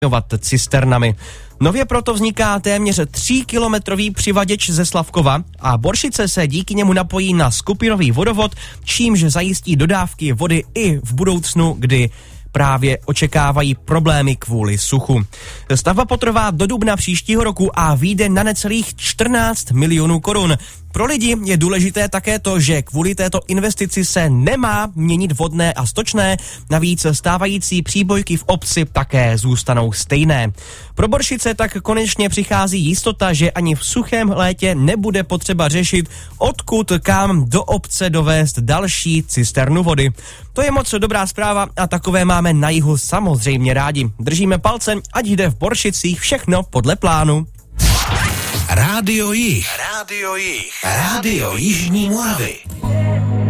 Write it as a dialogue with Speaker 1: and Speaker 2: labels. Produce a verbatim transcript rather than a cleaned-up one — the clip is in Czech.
Speaker 1: cisternami. Nově proto vzniká téměř tříkilometrový přivaděč ze Slavkova a Boršice se díky němu napojí na skupinový vodovod, čímž zajistí dodávky vody i v budoucnu, kdy právě očekávají problémy kvůli suchu. Stavba potrvá do dubna příštího roku a vyjde na necelých čtrnáct milionů korun. Pro lidi je důležité také to, že kvůli této investici se nemá měnit vodné a stočné, navíc stávající příbojky v obci také zůstanou stejné. Pro Boršice tak konečně přichází jistota, že ani v suchém létě nebude potřeba řešit, odkud kam do obce dovést další cisternu vody. To je moc dobrá zpráva a takové máme na jihu samozřejmě rádi. Držíme palce, ať jde v Boršicích všechno podle plánu.
Speaker 2: Rádio Jih. Rádio Jih. Rádio Jižní Moravy.